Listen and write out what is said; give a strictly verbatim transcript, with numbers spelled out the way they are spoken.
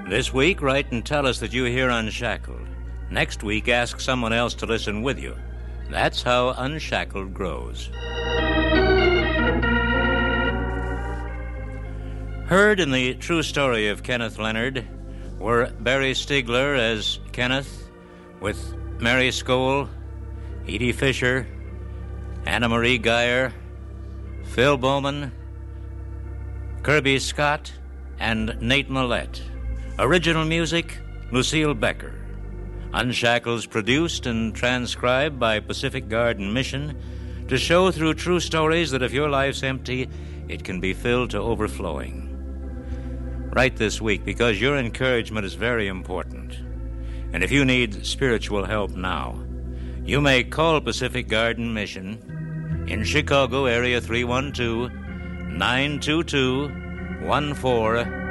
This week, write and tell us that you hear Unshackled. Next week, ask someone else to listen with you. That's how Unshackled grows. Heard in the true story of Kenneth Leonard were Barry Stigler as Kenneth, with Mary Skoll, Edie Fisher, Anna Marie Geyer, Phil Bowman, Kirby Scott, and Nate Millette. Original music, Lucille Becker. Unshackled's produced and transcribed by Pacific Garden Mission to show through true stories that if your life's empty, it can be filled to overflowing. Write this week because your encouragement is very important. And if you need spiritual help now, you may call Pacific Garden Mission in Chicago, area three one two, nine two two, one four